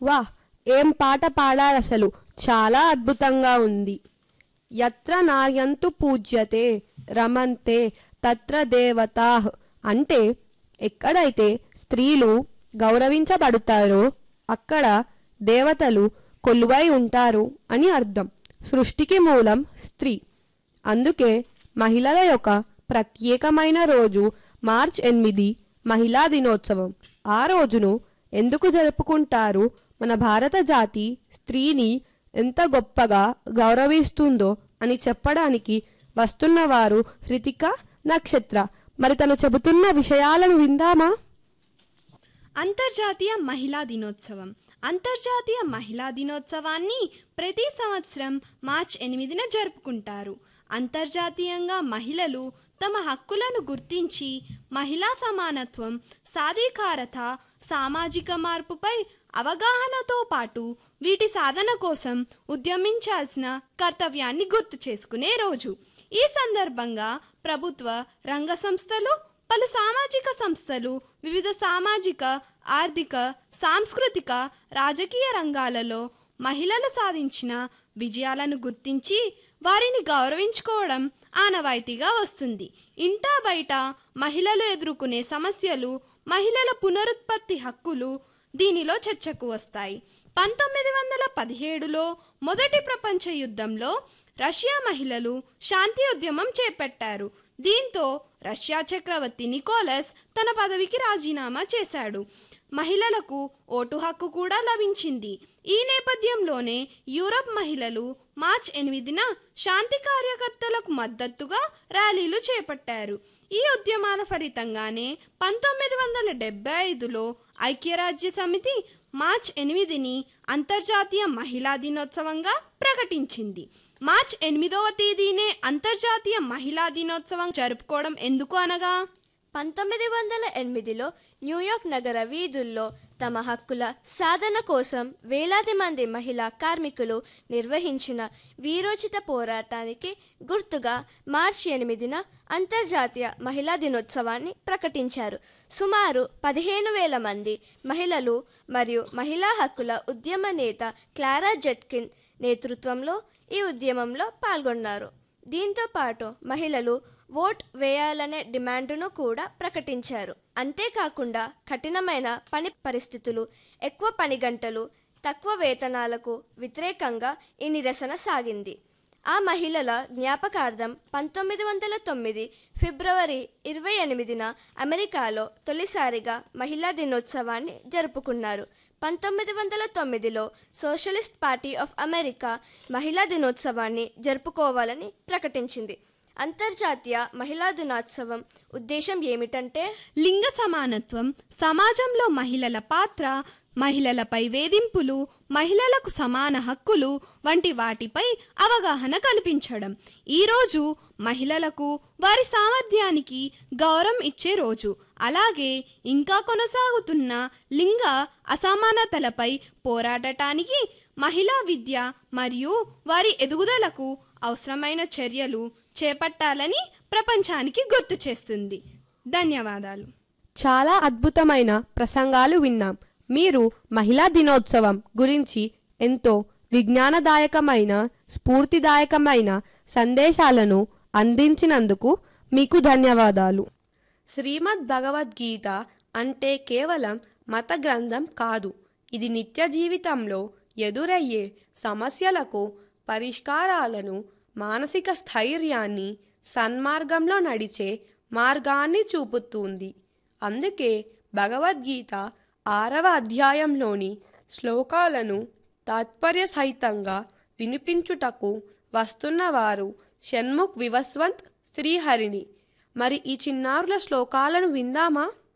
వాహ్, ఏం పాట పాడారసలు! చాలా అద్భుతంగా ఉంది. యత్ర నార్యంతు పూజ్యతే రమంతే తత్ర దేవతాః అంటే ఎక్కడైతే స్త్రీలు గౌరవించబడతారో అక్కడ దేవతలు కొలువై ఉంటారు అని అర్థం. సృష్టికి మూలం స్త్రీ. అందుకే మహిళల యొక్క ప్రత్యేకమైన రోజు మార్చ్ 8 మహిళా దినోత్సవం. ఆ రోజును ఎందుకు జరుపుకుంటారు? మన భారత జాతి స్త్రీని ఎంత గొప్పగా గౌరవిస్తుందో అని చెప్పడానికి వస్తున్నవారు హృతిక నక్షత్ర. మరి తను చెబుతున్న విషయాలను విందామా? అంతర్జాతీయ మహిళా దినోత్సవం. అంతర్జాతీయ మహిళా దినోత్సవాన్ని ప్రతి సంవత్సరం మార్చ్ 8న జరుపుకుంటారు. అంతర్జాతీయంగా మహిళలు తమ హక్కులను గుర్తించి మహిళా సమానత్వం, సాధికారత, సామాజిక మార్పుపై అవగాహనతో పాటు వీటి సాధన కోసం ఉద్యమించాల్సిన కర్తవ్యాన్ని గుర్తు చేసుకునే రోజు. ఈ సందర్భంగా ప్రభుత్వ రంగ సంస్థలు, పలు సామాజిక సంస్థలు వివిధ సామాజిక, ఆర్థిక, సాంస్కృతిక, రాజకీయ రంగాలలో మహిళలు సాధించిన విజయాలను గుర్తించి వారిని గౌరవించుకోవడం ఆనవాయితీగా వస్తుంది. ఇంటా బయట మహిళలు ఎదుర్కొనే సమస్యలు, మహిళల పునరుత్పత్తి హక్కులు దీనిలో చర్చకు వస్తాయి. 1917లో మొదటి ప్రపంచ యుద్ధంలో రష్యా మహిళలు శాంతి ఉద్యమం చేపట్టారు. దీంతో రష్యా చక్రవర్తి నికోలస్ తన పదవికి రాజీనామా చేశాడు. మహిళలకు ఓటు హక్కు కూడా లభించింది. ఈ నేపథ్యంలోనే యూరప్ మహిళలు మార్చ్ 8న శాంతి కార్యకర్తలకు మద్దతుగా ర్యాలీలు చేపట్టారు. ఈ ఉద్యమాల ఫలితంగానే 1975లో ఐక్యరాజ్య సమితి మార్చ్ 8ని అంతర్జాతీయ మహిళా దినోత్సవంగా ప్రకటించింది. మార్చ్ 8వ తేదీనే అంతర్జాతీయ మహిళా దినోత్సవం జరుపుకోవడం ఎందుకు అనగా 1908లో న్యూయార్క్ నగర వీధుల్లో తమ హక్కుల సాధన కోసం వేలాది మంది మహిళా కార్మికులు నిర్వహించిన వీరోచిత పోరాటానికి గుర్తుగా మార్చి 8న అంతర్జాతీయ మహిళా దినోత్సవాన్ని ప్రకటించారు. సుమారు 15,000 మంది మహిళలు మరియు మహిళా హక్కుల ఉద్యమ నేత క్లారా జెట్కిన్ నేతృత్వంలో ఈ ఉద్యమంలో పాల్గొన్నారు. దీంతో పాటు మహిళలు ఓట్ వేయాలనే డిమాండును కూడా ప్రకటించారు. అంతేకాకుండా కఠినమైన పని పరిస్థితులు, ఎక్కువ పని గంటలు, తక్కువ వేతనాలకు వ్యతిరేకంగా ఈ నిరసన సాగింది. ఆ మహిళల జ్ఞాపకార్థం 1909 ఫిబ్రవరి 28న అమెరికాలో తొలిసారిగా మహిళా దినోత్సవాన్ని జరుపుకున్నారు. 1909లో సోషలిస్ట్ పార్టీ ఆఫ్ అమెరికా మహిళా దినోత్సవాన్ని జరుపుకోవాలని ప్రకటించింది. అంతర్జాతీయ మహిళా దినోత్సవం ఉద్దేశం ఏమిటంటే లింగ సమానత్వం, సమాజంలో మహిళల పాత్ర, మహిళలపై వేధింపులు, మహిళలకు సమాన హక్కులు వంటి వాటిపై అవగాహన కల్పించడం. ఈరోజు మహిళలకు వారి సామర్థ్యానికి గౌరవం ఇచ్చే రోజు. అలాగే ఇంకా కొనసాగుతున్న లింగ అసమానతలపై పోరాడటానికి మహిళా విద్య మరియు వారి ఎదుగుదలకు అవసరమైన చర్యలు చేపట్టాలని ప్రపంచానికి గుర్తు చేస్తుంది. ధన్యవాదాలు. చాలా అద్భుతమైన ప్రసంగాలు విన్నాం. మీరు మహిళా దినోత్సవం గురించి ఎంతో విజ్ఞానదాయకమైన, స్ఫూర్తిదాయకమైన సందేశాలను అందించినందుకు మీకు ధన్యవాదాలు. శ్రీమద్ భగవద్గీత అంటే కేవలం మత గ్రంథం కాదు. ఇది నిత్య జీవితంలో ఎదురయ్యే సమస్యలకు పరిష్కారాలను, మానసిక స్థైర్యాన్ని, సన్మార్గంలో నడిచే మార్గాన్ని చూపుతుంది. అందుకే భగవద్గీత 6వ అధ్యాయంలోని శ్లోకాలను తాత్పర్య సహితంగా వినిపించుటకు వస్తున్నవారు షణ్ముఖ్ వివస్వంత్ శ్రీహరిని. మరి ఈ చిన్నారుల శ్లోకాలను విందామా?